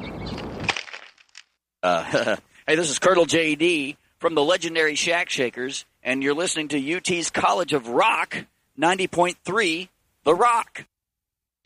Hey, this is Colonel J.D. from the legendary Shack Shakers, and you're listening to UT's College of Rock, 90.3, The Rock.